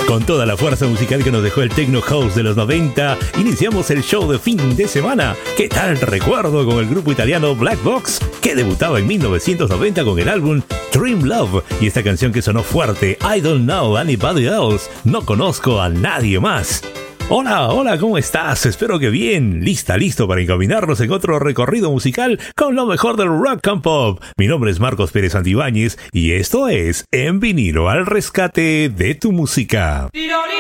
Con toda la fuerza musical que nos dejó el Techno House de los 90, iniciamos el show de fin de semana. ¿Qué tal recuerdo con el grupo italiano Black Box, que debutaba en 1990 con el álbum Dream Love y esta canción que sonó fuerte, I Don't Know Anybody Else, no conozco a nadie más? Hola, ¿cómo estás? Espero que bien. Listo para encaminarnos en otro recorrido musical con lo mejor del rock and pop. Mi nombre es Marcos Pérez Santibáñez y esto es En Vinilo al Rescate de tu Música.